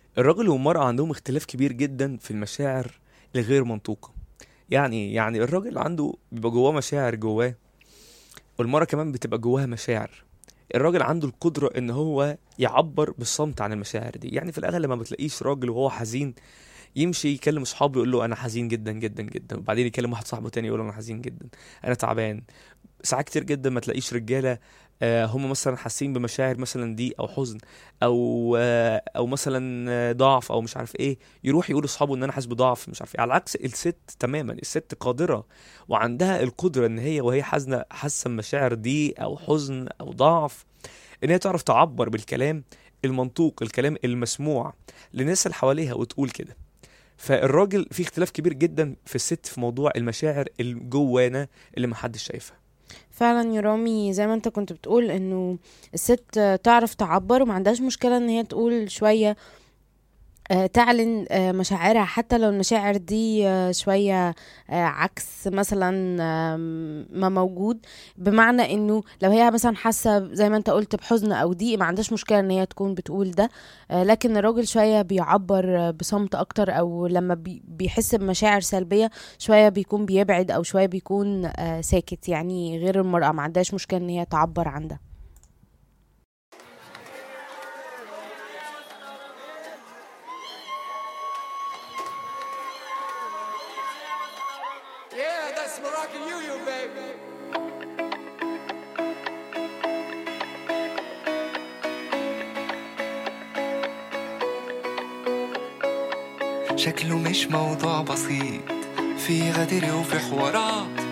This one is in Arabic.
الراجل والمرأة عندهم اختلاف كبير جدا في المشاعر الغير منطوقة. يعني الراجل عنده بيبقى جواه مشاعر جواه، والمرأة كمان بتبقى جواها مشاعر. الراجل عنده القدرة ان هو يعبر بالصمت عن المشاعر دي. يعني في الاغلب ما بتلاقيش راجل وهو حزين يمشي يكلم اصحابه يقول له انا حزين جدا جدا جدا، وبعدين يكلم واحد صاحبه تاني يقول له انا حزين جدا، انا تعبان. ساعات كتير جدا ما تلاقيش رجاله هم مثلا حاسين بمشاعر مثلا دي او حزن او مثلا ضعف او مش عارف ايه، يروح يقول لاصحابه ان انا حاسس بضعف مش عارف ايه. على عكس الست تماما، الست قادره وعندها القدره ان هي وهي حزنه حاسه المشاعر دي او حزن او ضعف، ان هي تعرف تعبر بالكلام المنطوق، الكلام المسموع للناس اللي حواليها وتقول كده. فالراجل في اختلاف كبير جدا في الست في موضوع المشاعر الجوانا اللي محدش شايفها. فعلا يا رامي، زي ما انت كنت بتقول انه الست تعرف تعبر وما عندهاش مشكلة ان هي تقول شوية، تعلن مشاعرها، حتى لو المشاعر دي شوية عكس مثلا ما موجود. بمعنى انه لو هي مثلا حاسة زي ما انت قلت بحزن او ضيق، ما عندهاش مشكلة ان هي تكون بتقول ده. لكن الراجل شوية بيعبر بصمت اكتر، او لما بيحس بمشاعر سلبية شوية بيكون بيبعد، او شوية بيكون ساكت. يعني غير المرأة ما عندهاش مشكلة ان هي تعبر عن ده. Yeah, that's Moroccan you, baby. شكله مش موضوع بسيط، في غدر وفي حوارات،